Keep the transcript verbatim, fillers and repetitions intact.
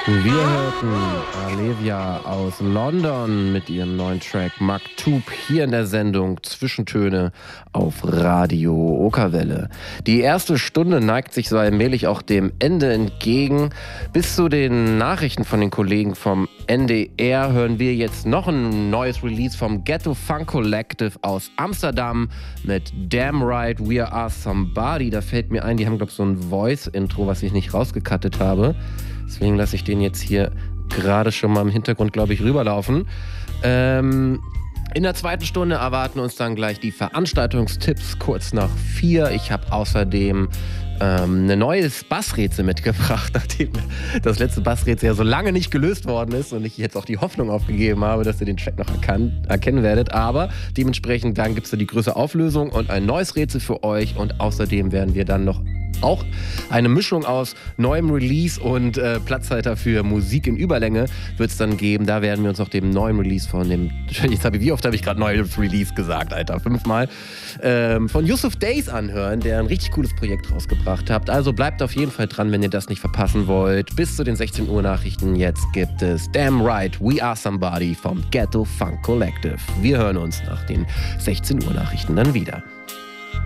Wir hörten Alevia aus London mit ihrem neuen Track Maktub hier in der Sendung Zwischentöne auf Radio Okerwelle. Die erste Stunde neigt sich so allmählich auch dem Ende entgegen. Bis zu den Nachrichten von den Kollegen vom N D R hören wir jetzt noch ein neues Release vom Ghetto Funk Collective aus Amsterdam mit Damn Right We Are Somebody. Da fällt mir ein, die haben glaube ich so ein Voice-Intro, was ich nicht rausgecuttet habe. Deswegen lasse ich den jetzt hier gerade schon mal im Hintergrund, glaube ich, rüberlaufen. Ähm, in der zweiten Stunde erwarten uns dann gleich die Veranstaltungstipps kurz nach vier. Ich habe außerdem ähm, ein neues Bassrätsel mitgebracht, nachdem das letzte Bassrätsel ja so lange nicht gelöst worden ist und ich jetzt auch die Hoffnung aufgegeben habe, dass ihr den Track noch erkan- erkennen werdet. Aber dementsprechend dann gibt es da die größere Auflösung und ein neues Rätsel für euch. Und außerdem werden wir dann noch auch eine Mischung aus neuem Release und äh, Platzhalter für Musik in Überlänge wird es dann geben. Da werden wir uns noch dem neuen Release von dem, jetzt habe ich, wie oft habe ich gerade neues Release gesagt, Alter, fünfmal, ähm, von Yusuf Days anhören, der ein richtig cooles Projekt rausgebracht hat. Also bleibt auf jeden Fall dran, wenn ihr das nicht verpassen wollt. Bis zu den sechzehn Uhr Nachrichten. Jetzt gibt es Damn Right We Are Somebody vom Ghetto Funk Collective. Wir hören uns nach den sechzehn Uhr Nachrichten dann wieder.